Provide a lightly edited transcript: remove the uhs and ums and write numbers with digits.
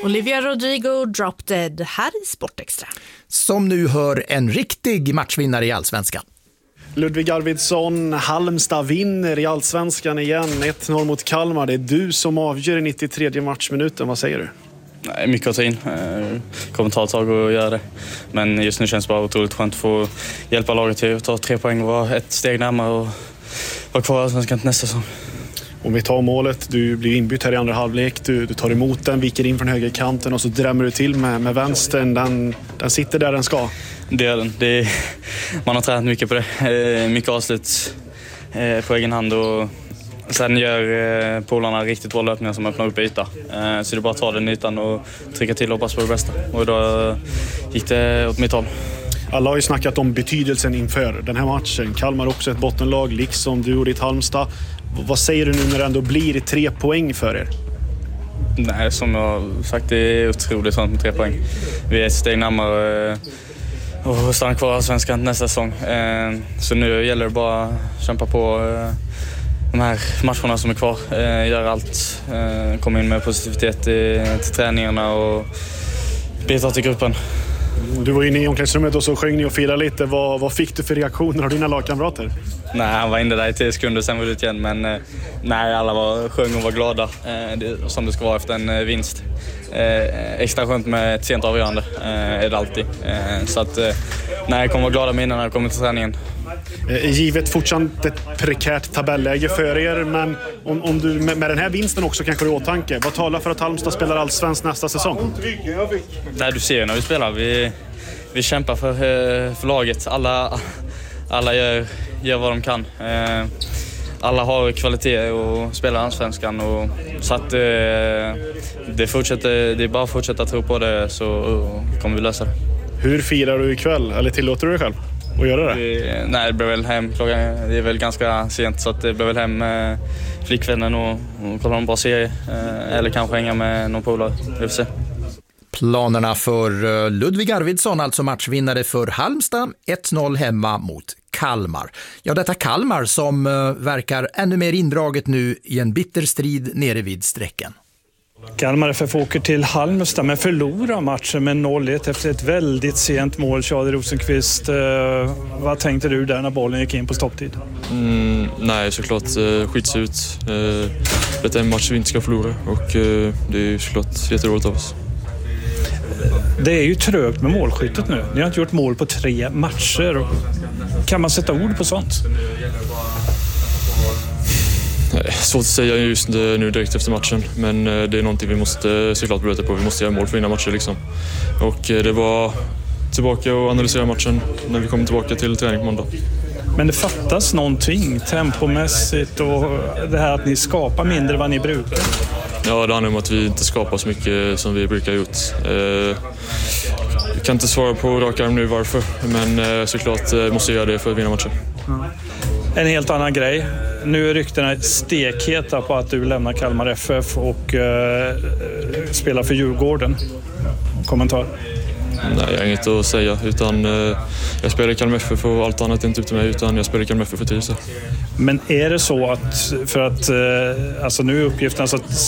Olivia Rodrigo, Drop Dead, här i Sportextra. Som nu hör en riktig matchvinnare i Allsvenskan. Ludvig Arvidsson, Halmstad vinner i Allsvenskan igen. 1-0 mot Kalmar. Det är du som avgör i 93 matchminuten. Vad säger du? Nej, mycket att ta in. Kommer ta ett tag och göra det. Men just nu känns det bara otroligt skönt att få hjälpa laget till att ta 3 poäng och vara ett steg närmare och vara kvar i Allsvenskan till nästa säsong. Om vi tar målet, du blir inbytt här i andra halvlek, du tar emot den, viker in från högerkanten och så drämmer du till med vänstern. Den sitter där den ska. Det är den. Man har tränat mycket på det. Mycket avslut på egen hand och sen gör polarna riktigt bra löpningar som öppnar upp yta. Så det är bara att ta den ytan och trycka till och hoppas på det bästa. Och då gick det åt mitt håll. Alla har ju snackat om betydelsen inför den här matchen. Kalmar också ett bottenlag, liksom du och ditt Halmstad. Vad säger du nu när det ändå blir 3 poäng för er? Nej, som jag sagt, det är otroligt sånt med 3 poäng. Vi är ett steg närmare och stanna kvar i Svenskan nästa säsong. Så nu gäller det bara att kämpa på de här matcherna som är kvar. Göra allt, komma in med positivitet till träningarna och bidra till gruppen. Du var inne i omklädningsrummet och så sjöng ni och firade lite. Vad fick du för reaktioner av dina lagkamrater? Nej, han var inne där i 10 sekunder, sen var det ut igen. Men nej, alla sjöng och var glada. Som det ska vara efter en vinst. Extra skönt med ett sent avgörande är det alltid. Så att nej, jag kommer vara glada minnen när jag kommer till träningen. Givet fortsatt ett prekärt tabelläge för er, men om du med den här vinsten också kanske i åtanke, vad talar för att Halmstad spelar allsvensk nästa säsong? Nej, du ser ju när vi spelar, vi kämpar för laget. Alla gör vad de kan. Alla har kvalitet och spelar allsvenskan och så att det är bara att fortsätta tro på det, så kommer vi lösa det. Hur firar du ikväll, eller tillåter du dig själv att göra det? Nej, det blir väl hem. Det är väl ganska sent, så att det blir väl hem med flickvännen och kolla en bra serie. Eller kanske hänga med någon polare. Vi får se. Planerna för Ludvig Arvidsson, alltså matchvinnare för Halmstad, 1-0 hemma mot Kalmar. Ja, detta Kalmar som verkar ännu mer indraget nu i en bitter strid nere vid strecken. Kalmar FF åker till Halmstad men förlorar matchen med 0-1 efter ett väldigt sent mål. Charlie Rosenqvist, vad tänkte du där när bollen gick in på stopptid? Nej, såklart skits ut. Det är en match vi inte ska förlora och det är såklart jätteroligt av oss. Det är ju trögt med målskyttet nu. Ni har inte gjort mål på 3 matcher. Kan man sätta ord på sånt? Nej, svårt att säga just nu direkt efter matchen, men det är någonting vi måste såklart bryta på. Vi måste göra mål för att vinna matcher liksom. Och det var tillbaka och analysera matchen när vi kommer tillbaka till träning på måndag. Men det fattas någonting tempomässigt och det här att ni skapar mindre vad ni brukar. Ja, det handlar om att vi inte skapar så mycket som vi brukar gjort. Jag kan inte svara på rak arm nu varför, men såklart måste jag göra det för att vinna matchen. En helt annan grej. Nu är ryktena stekheta på att du lämnar Kalmar FF och spelar för Djurgården. Kommentar? Nej, jag har inget att säga, utan jag spelar i Kalmar FF och allt annat är inte ute mig, utan jag spelar i Kalmar FF för Tyresö. Men är det så att, för att alltså nu är uppgiften så att